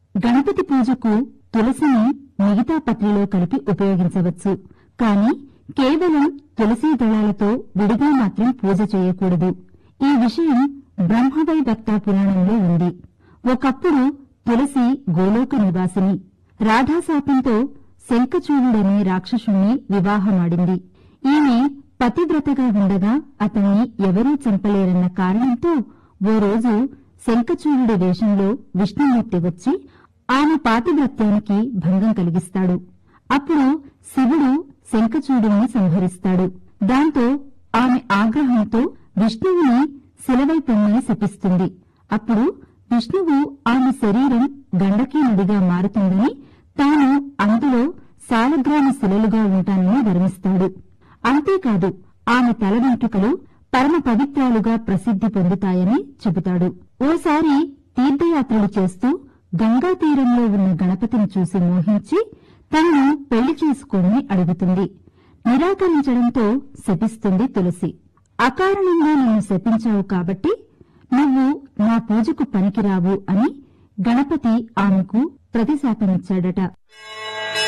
గణపతి పూజకు తులసిని మిగతా పత్రిలో కలిపి ఉపయోగించవచ్చు. కాని కేవలం తులసీ దళాలతో విడిగా మాత్రం పూజ చేయకూడదు. ఈ విషయం బ్రహ్మవైవర్త పురాణంలో ఉంది. ఒకప్పుడు తులసి గోలోక నివాసిని. రాధాశాపంతో శంఖచూడుడనే రాక్షసుణ్ణి వివాహమాడింది. ఈమె పతివ్రతగా ఉండగా అతన్ని ఎవరూ చంపలేరన్న కారణంతో ఓ రోజు శంఖచూడుడి వేషంలో విష్ణుమూర్తి వచ్చి ఆమె పాతివ్రత్యానికి భంగం కలిగిస్తాడు. అప్పుడు శివుడు శంఖచూడుని సంహరిస్తాడు. దాంతో ఆమె ఆగ్రహంతో విష్ణువుని శిలవై పొమ్మని శపిస్తుంది. అప్పుడు విష్ణువు ఆమె శరీరం గండకీ నదిగా మారుతుందని, తాను అందులో సాలగ్రామ శిలలుగా ఉంటానని వరమిస్తాడు. అంతేకాదు ఆమె తల వెంట్రుకలు పరమ పవిత్రాలుగా ప్రసిద్ధి పొందుతాయని చెబుతాడు. ఓసారి తీర్థయాత్రలు చేస్తూ గంగా తీరంలో ఉన్న గణపతిని చూసి మోహించి తనను పెళ్లి చేసుకోమని అడుగుతుంది. నిరాకరించడంతో శపిస్తుంది తులసి. అకారణంగా నన్ను శపించావు కాబట్టి నువ్వు నా పూజకు పనికిరావు అని గణపతి ఆమెకు ప్రతిశాపమిచ్చాడట.